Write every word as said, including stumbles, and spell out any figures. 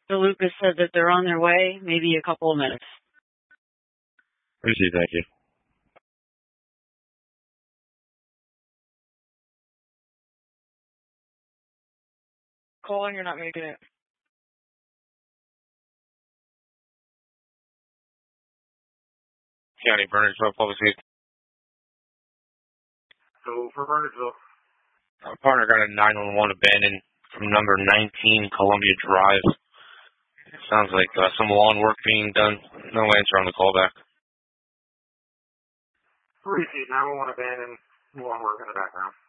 DeLucas said that they're on their way, maybe a couple of minutes. Appreciate it, thank you. Calling, you're not making it. County, Bernardsville, Public Safety. So for Bernardsville. Our partner got a nine one one abandoned from number nineteen Columbia Drive. It sounds like uh, some lawn work being done. No answer on the callback. Repeat, nine one one abandoned, lawn work in the background.